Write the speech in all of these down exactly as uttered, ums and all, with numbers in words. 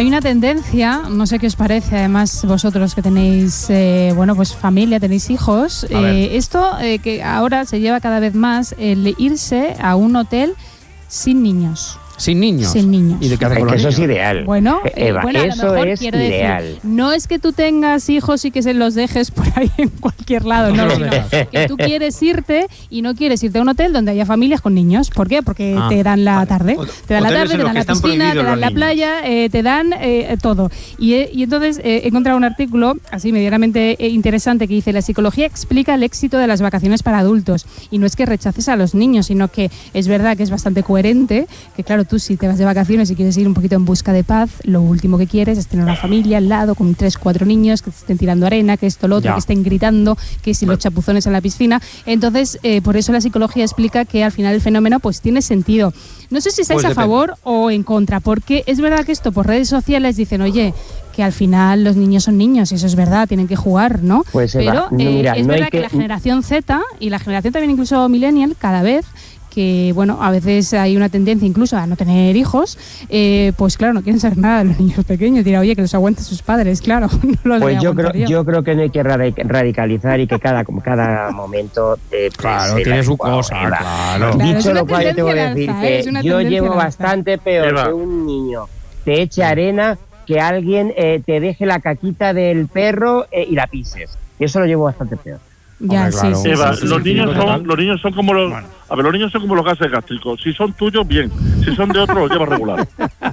hay una tendencia, no sé qué os parece, además vosotros que tenéis, eh, bueno, pues familia, tenéis hijos, eh, esto eh, que ahora se lleva cada vez más, el irse a un hotel sin niños. Sin niños. Sin niños. ¿Y de qué hace con los niños? Eso es ideal. Bueno, eh, Eva, bueno a eso lo mejor es quiero ideal. decir, no es que tú tengas hijos y que se los dejes por ahí en cualquier lado, no, no, sino que tú quieres irte y no quieres irte a un hotel donde haya familias con niños. ¿Por qué? Porque ah, te dan la vale. tarde, te dan la tarde, te dan la piscina, te dan la playa, eh, te dan eh, todo. Y, eh, y entonces eh, he encontrado un artículo así medianamente eh, interesante que dice: la psicología explica el éxito de las vacaciones para adultos. Y no es que rechaces a los niños, sino que es verdad que es bastante coherente, que claro, tú si te vas de vacaciones y quieres ir un poquito en busca de paz, lo último que quieres es tener una familia al lado con tres, cuatro niños que estén tirando arena, que esto, lo otro, ya. que estén gritando, que si los chapuzones en la piscina. Entonces, eh, por eso la psicología explica que al final el fenómeno pues tiene sentido. No sé si estáis pues a favor o en contra, porque es verdad que esto por redes sociales dicen, oye, que al final los niños son niños, y eso es verdad, tienen que jugar, ¿no? Pues, Pero Eva, no, eh, mira, es no verdad que... que la generación Z y la generación también incluso millennial, cada vez que, bueno, a veces hay una tendencia incluso a no tener hijos, eh, pues claro, no quieren saber nada de los niños pequeños. Dirá, oye, que los aguanten sus padres, claro. No los pues yo creo, yo. yo creo que no hay que radicalizar y que cada, cada momento... Eh, claro, tiene su igual, cosa, claro. claro. Dicho lo cual, yo te voy a decir alza, que ¿eh? yo llevo bastante peor Eva. que un niño te eche arena, que alguien eh, te deje la caquita del perro eh, y la pises. Y eso lo llevo bastante peor. Ya, Hombre, claro. sí, sí, Eva, sí, sí, los sí, niños sí, son total. los niños son como los bueno. a ver los niños son como los gases gástricos. Si son tuyos, bien. Si son de otros, los llevas regular.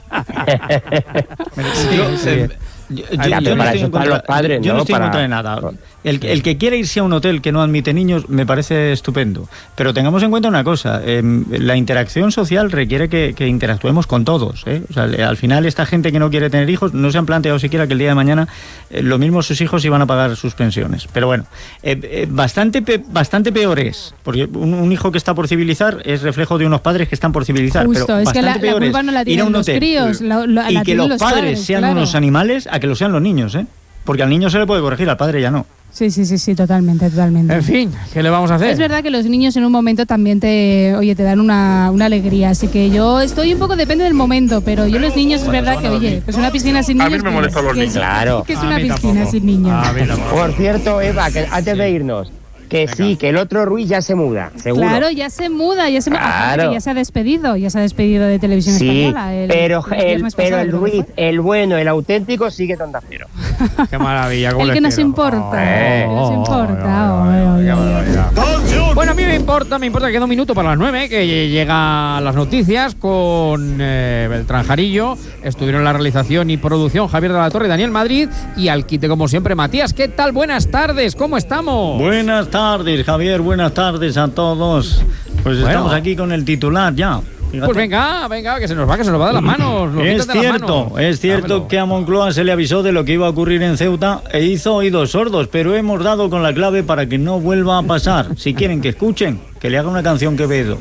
sí, yo, sí. Eh, yo, yo, yo, yo no estoy en contra, los padres, yo no, no estoy en contra de nada. El, el que quiera irse a un hotel que no admite niños me parece estupendo. Pero tengamos en cuenta una cosa, eh, la interacción social requiere que, que interactuemos con todos, ¿eh? O sea, al final esta gente que no quiere tener hijos no se han planteado siquiera que el día de mañana eh, lo mismo sus hijos iban a pagar sus pensiones. Pero bueno, eh, eh, bastante, pe, bastante peor es, porque un, un hijo que está por civilizar es reflejo de unos padres que están por civilizar. Justo, pero es bastante que la, peor la culpa no la es ir a un los hotel críos, la, la, y la que los, los padres padres, sean claro. unos animales a que lo sean los niños, ¿eh? Porque al niño se le puede corregir, al padre ya no. Sí, sí, sí, sí, totalmente, totalmente. En fin, ¿qué le vamos a hacer? Es verdad que los niños en un momento también te, oye, te dan una, una alegría, así que yo estoy un poco, depende del momento, pero yo los niños es verdad que, oye, pues una piscina sin niños... A mí me molestan los niños. Claro. ¿Qué es una piscina sin niños? Por cierto, Eva, que antes de irnos, que Venga. sí, que el otro Ruiz ya se muda, seguro. Claro, ya se muda, ya se muda. Claro. Que ya se ha despedido, ya se ha despedido de Televisión sí, Española. El, pero el, el, el pero el Ruiz, el bueno, el auténtico, sigue en Onda Cero. Qué maravilla. El que nos quiero. importa, Oh, el que nos importa. Oh, oh, oh, oh, oh. Bueno, a mí me importa, me importa que queda un minuto para las nueve, que llegan las noticias con eh, Beltrán Jarillo. Estuvieron en la realización y producción Javier de la Torre y Daniel Madrid. Y al quite, como siempre, Matías. ¿Qué tal? Buenas tardes, ¿cómo estamos? Buenas tardes, Javier. Buenas tardes a todos. Pues bueno. Estamos aquí con el titular ya. Fíjate. Pues venga, venga, que se nos va, que se nos va de las manos. Es cierto, manos. es cierto Dámelo. que a Moncloa se le avisó de lo que iba a ocurrir en Ceuta e hizo oídos sordos, pero hemos dado con la clave para que no vuelva a pasar. Si quieren que escuchen, que le haga una canción Quevedo.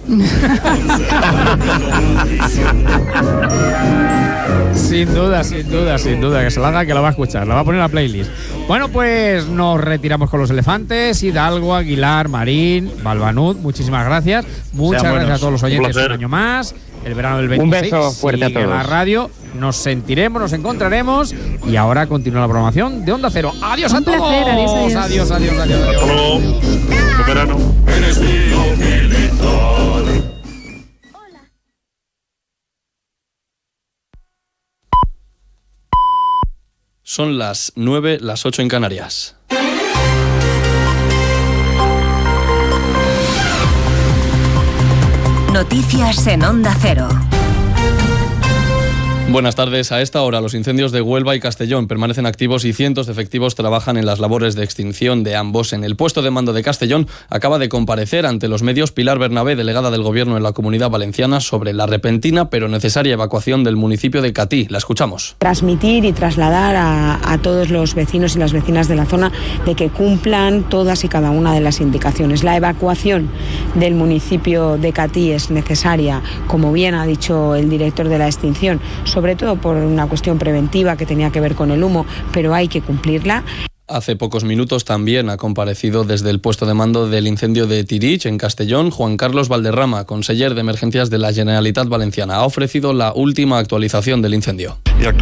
Sin duda, sin duda, sin duda, que se la haga, que la va a escuchar, la va a poner en la playlist. Bueno, pues nos retiramos con los elefantes. Hidalgo, Aguilar, Marín, Balbanud, muchísimas gracias. Muchas Sean gracias buenos. a todos los oyentes un, un año más. El verano del veintiséis. Un beso fuerte a todos. La radio, nos sentiremos, nos encontraremos. Y ahora continúa la programación de Onda Cero. Adiós un a todos. Placer, adiós, adiós. adiós, adiós, adiós, adiós. Hasta luego. Buen verano. Son las nueve, las ocho en Canarias. Noticias en Onda Cero. Buenas tardes. A esta hora los incendios de Huelva y Castellón permanecen activos y cientos de efectivos trabajan en las labores de extinción de ambos. En el puesto de mando de Castellón acaba de comparecer ante los medios Pilar Bernabé, delegada del Gobierno en la Comunidad Valenciana, sobre la repentina pero necesaria evacuación del municipio de Catí. La escuchamos. Transmitir y trasladar a, a todos los vecinos y las vecinas de la zona de que cumplan todas y cada una de las indicaciones. La evacuación del municipio de Catí es necesaria, como bien ha dicho el director de la extinción, sobre todo por una cuestión preventiva que tenía que ver con el humo, pero hay que cumplirla. Hace pocos minutos también ha comparecido desde el puesto de mando del incendio de Tirich, en Castellón, Juan Carlos Valderrama, conseller de Emergencias de la Generalitat Valenciana. Ha ofrecido la última actualización del incendio. Y